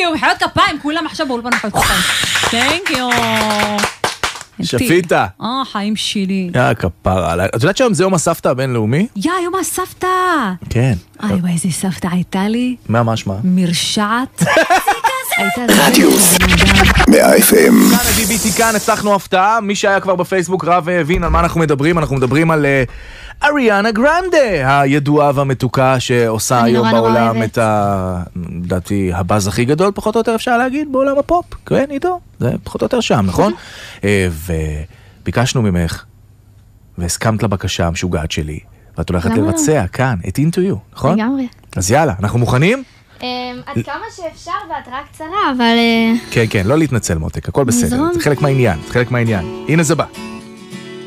יו, מחיאות כפיים, כולם עכשיו באולפן מחיאות כפיים. Thank you. שפיטה. חיים שלי. כפרה. את יודעת שהיום זה יום הסבתא הבינלאומי? יום הסבתא. כן. וואי, איזה סבתא הייתה לי. מה משמע? מרשעת. רדיו 100 FM. כאן ה-DBT כאן, הצלחנו הפתעה. מי שהיה כבר בפייסבוק רב והבין על מה אנחנו מדברים. אנחנו מדברים על אריאנה גרנדה, הידועה והמתוקה שעושה היום בעולם את לדעתי הבאז הכי גדול, פחות או יותר אפשר להגיד, בעולם הפופ. כן, איתו. זה פחות או יותר שם, נכון? וביקשנו ממך, והסכמת לבקשה המשוגעת שלי, ואת הולכת לבצע כאן, את Into You, נכון? לגמרי. אז יאללה, אנחנו מוכנים? עד כמה שאפשר בהתראה קצרה, אבל... כן, לא להתנצל מותק, הכל בסדר, זה חלק מהעניין, הנה זה בא.